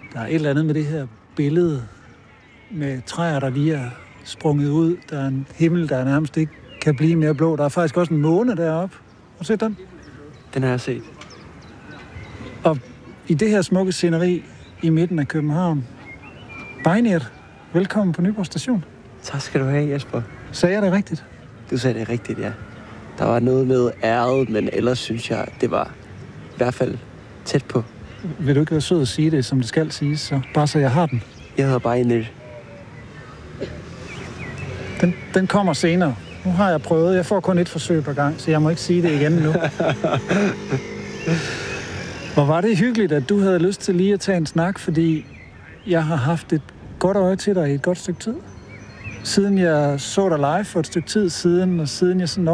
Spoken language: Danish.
Der er et eller andet med det her billede med træer, der lige er sprunget ud. Der er en himmel, der nærmest ikke kan blive mere blå. Der er faktisk også en måne deroppe. Har du set den? Den har jeg set. Og i det her smukke sceneri i midten af København. Bejniert, velkommen på Nyborg Station. Tak skal du have, Jesper. Sagde jeg det rigtigt? Du sagde det rigtigt, ja. Der var noget med æret, men ellers synes jeg, det var i hvert fald tæt på. Vil du ikke være sød at sige det, som det skal siges, så bare så jeg har den? Jeg hedder Bejniert. Den kommer senere. Nu har jeg prøvet. Jeg får kun et forsøg per gang, så jeg må ikke sige det igen nu. Hvor var det hyggeligt, at du havde lyst til lige at tage en snak, fordi jeg har haft et godt øje til dig i et godt stykke tid. Siden jeg så dig live for et stykke tid siden, og siden jeg sådan